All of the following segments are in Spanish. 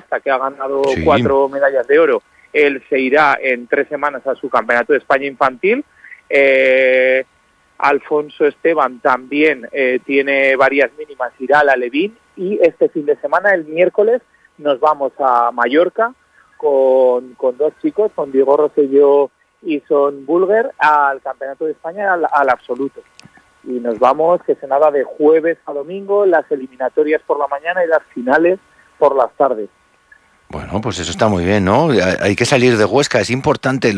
hasta que ha ganado Sí. 4 medallas de oro. Él se irá en 3 semanas a su Campeonato de España infantil. Alfonso Esteban también tiene varias mínimas, irá a la Levín, y este fin de semana, el miércoles, nos vamos a Mallorca con 2 chicos, con Diego Rosselló y Son Bulger, al Campeonato de España al absoluto. Y nos vamos, que se nada de jueves a domingo, las eliminatorias por la mañana y las finales por las tardes. Bueno, pues eso está muy bien, ¿no? Hay que salir de Huesca, es importante.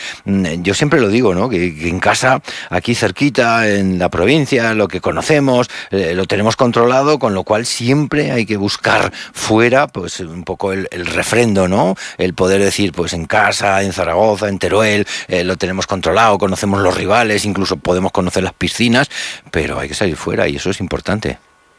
Yo siempre lo digo, ¿no? Que en casa, aquí cerquita, en la provincia, lo que conocemos, lo tenemos controlado, con lo cual siempre hay que buscar fuera, pues un poco el refrendo, ¿no? El poder decir, pues en casa, en Zaragoza, en Teruel, lo tenemos controlado, conocemos los rivales, incluso podemos conocer las piscinas, pero hay que salir fuera y eso es importante.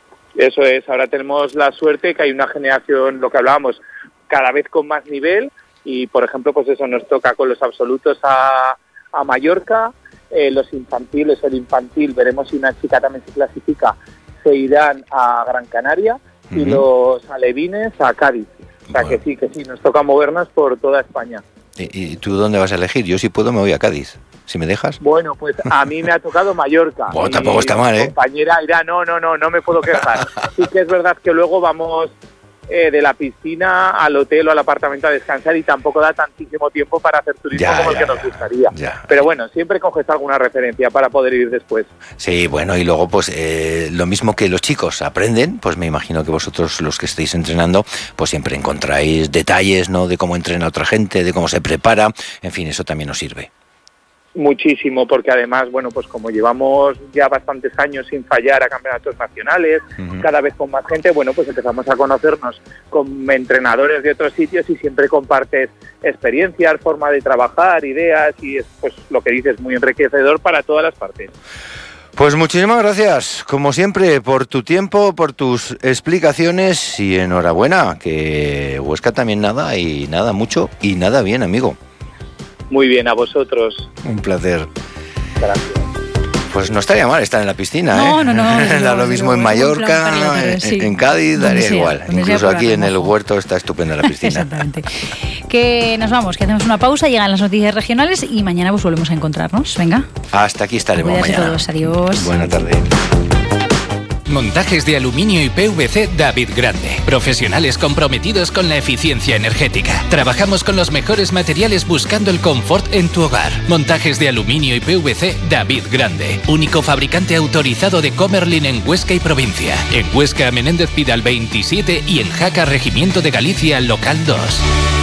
Eso es, ahora tenemos la suerte que hay una generación, lo que hablábamos, cada vez con más nivel, y por ejemplo, pues eso nos toca con los absolutos a Mallorca, los infantiles, el infantil, veremos si una chica también se clasifica, se irán a Gran Canaria, y los alevines a Cádiz. O sea, bueno, que sí, nos toca movernos por toda España. ¿Y tú dónde vas a elegir? Yo si puedo me voy a Cádiz, si me dejas. Bueno, pues a mí me ha tocado Mallorca. Bueno, tampoco está mal, Mi compañera irá, no me puedo quejar. Sí que es verdad que luego vamos de la piscina al hotel o al apartamento a descansar, y tampoco da tantísimo tiempo para hacer turismo como el que nos gustaría. Pero bueno, siempre coges alguna referencia para poder ir después. Sí, bueno, y luego pues lo mismo que los chicos aprenden, pues me imagino que vosotros, los que estáis entrenando, pues siempre encontráis detalles, ¿no? De cómo entrena otra gente, de cómo se prepara, en fin, eso también os sirve. Muchísimo, porque además, bueno, pues como llevamos ya bastantes años sin fallar a campeonatos nacionales, cada vez con más gente, bueno, pues empezamos a conocernos con entrenadores de otros sitios y siempre compartes experiencias, forma de trabajar, ideas, y es pues lo que dices, muy enriquecedor para todas las partes. Pues muchísimas gracias, como siempre, por tu tiempo, por tus explicaciones, y enhorabuena, que Huesca también nada, y nada mucho, y nada bien, amigo. Muy bien, a vosotros. Un placer. Gracias. Pues no estaría mal estar en la piscina, No. Da lo mismo en Mallorca, en Cádiz, daría igual. Incluso aquí en el huerto está estupenda la piscina. Exactamente. Que nos vamos, que hacemos una pausa, llegan las noticias regionales y mañana pues volvemos a encontrarnos. Venga. Hasta aquí estaremos mañana. Todos. Adiós. Buena tarde. Montajes de aluminio y PVC David Grande. Profesionales comprometidos con la eficiencia energética. Trabajamos con los mejores materiales buscando el confort en tu hogar. Montajes de aluminio y PVC David Grande. Único fabricante autorizado de Comerlin en Huesca y provincia. En Huesca, Menéndez Pidal 27 y en Jaca, Regimiento de Galicia, local 2.